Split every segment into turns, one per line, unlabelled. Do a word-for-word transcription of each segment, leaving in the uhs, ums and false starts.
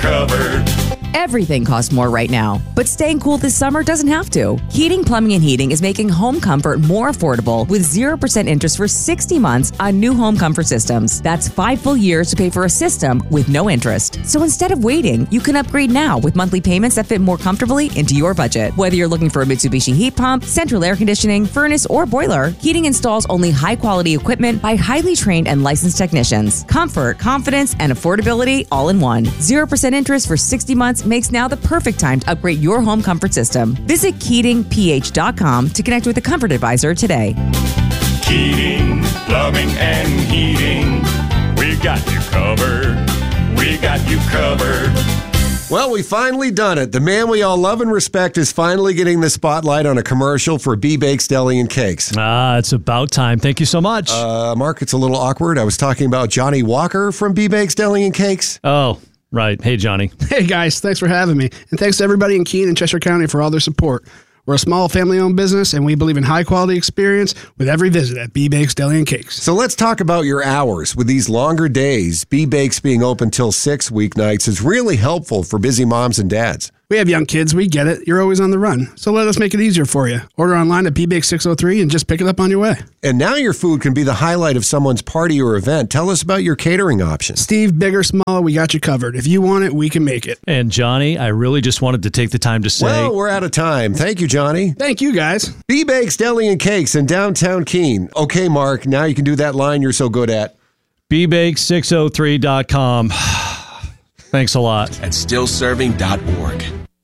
covered.
Everything costs more right now, but staying cool this summer doesn't have to. Heating, Plumbing, and Heating is making home comfort more affordable with zero percent interest for sixty months on new home comfort systems. That's five full years to pay for a system with no interest. So instead of waiting, you can upgrade now with monthly payments that fit more comfortably into your budget. Whether you're looking for a Mitsubishi heat pump, central air conditioning, furnace, or boiler, Heating installs only high-quality equipment by highly trained and licensed technicians. Comfort, confidence, and affordability all in one. zero percent interest for sixty months makes now the perfect time to upgrade your home comfort system. Visit Keating P H dot com to connect with a comfort advisor today.
Keating, Plumbing, and Heating. We got you covered. We got you covered.
Well, we finally done it. The man we all love and respect is finally getting the spotlight on a commercial for B-Bakes Deli and Cakes.
Ah, it's about time. Thank you so much.
Uh, Mark, it's a little awkward. I was talking about Johnny Walker from B-Bakes Deli and Cakes.
Oh, right. Hey, Johnny.
Hey, guys. Thanks for having me. And thanks to everybody in Keene and Cheshire County for all their support. We're a small family-owned business, and we believe in high-quality experience with every visit at B-Bakes Deli and Cakes.
So let's talk about your hours. With these longer days, B-Bakes being open till six weeknights is really helpful for busy moms and dads.
We have young kids. We get it. You're always on the run. So let us make it easier for you. Order online at B Bakes six oh three and just pick it up on your way.
And now your food can be the highlight of someone's party or event. Tell us about your catering options.
Steve, big or small, we got you covered. If you want it, we can make it.
And Johnny, I really just wanted to take the time to say...
Well, we're out of time. Thank you, Johnny.
Thank you, guys.
B-Bakes Deli and Cakes in downtown Keene. Okay, Mark, now you can do that line you're so good at.
B bakes six oh three dot com. Thanks a lot.
At still serving dot org.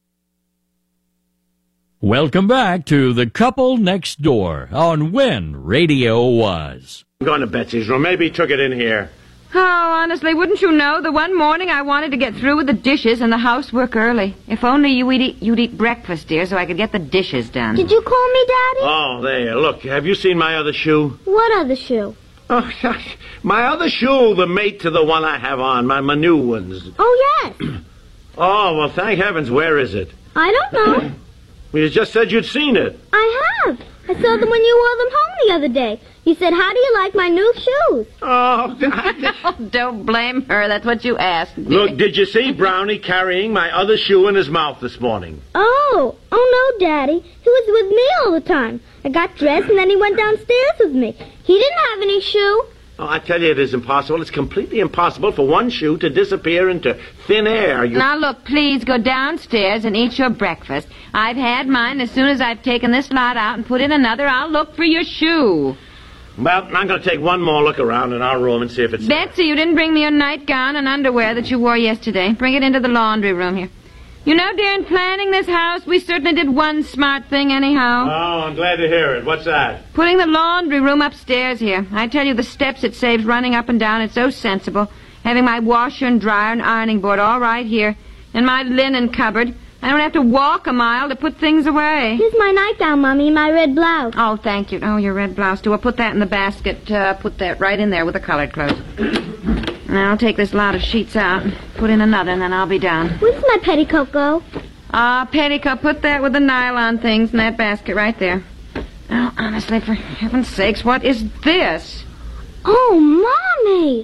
Welcome back to The Couple Next Door on When Radio Was.
I'm going to Betsy's room. Maybe he took it in here.
Oh, honestly, wouldn't you know? The one morning I wanted to get through with the dishes and the housework early. If only you would eat, you'd eat breakfast, dear, so I could get the dishes done.
Did you call me, Daddy?
Oh, there. Look, have you seen my other shoe?
What other shoe?
Oh, my other shoe, the mate to the one I have on, my, my new ones.
Oh, yes.
Oh, well, thank heavens. Where is it?
I don't know.
Well, you just said you'd seen it.
I have. I saw them when you wore them home the other day. You said, how do you like my new shoes?
Oh,
oh don't blame her. That's what you asked.
Look, did you see Brownie carrying my other shoe in his mouth this morning?
Oh, oh no, Daddy. He was with me all the time. I got dressed and then he went downstairs with me. He didn't have any shoe.
Oh, I tell you, it is impossible. It's completely impossible for one shoe to disappear into thin air. You...
Now, look, please go downstairs and eat your breakfast. I've had mine. As soon as I've taken this lot out and put in another, I'll look for your shoe.
Well, I'm going to take one more look around in our room and see if it's...
Betsy, you didn't bring me your nightgown and underwear that you wore yesterday. Bring it into the laundry room here. You know, dear, in planning this house, we certainly did one smart thing anyhow.
Oh, I'm glad to hear it. What's that?
Putting the laundry room upstairs here. I tell you, the steps it saves running up and down. It's so sensible. Having my washer and dryer and ironing board all right here. And my linen cupboard. I don't have to walk a mile to put things away.
Here's my nightgown, Mommy, my red blouse.
Oh, thank you. Oh, your red blouse, too. I'll put that in the basket. Uh, put that right in there with the colored clothes. Now, I'll take this lot of sheets out, put in another, and then I'll be done.
Where does my petticoat go?
Ah, uh, petticoat. Put that with the nylon things in that basket right there. Oh, honestly, for heaven's sakes, what is this?
Oh, Mommy!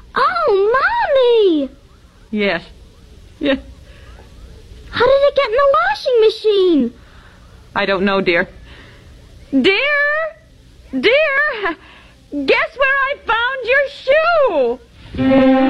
Oh, Mommy!
Yes. Yes.
How did it get in the washing machine?
I don't know, dear. Dear! Dear! Guess where I found your shoe?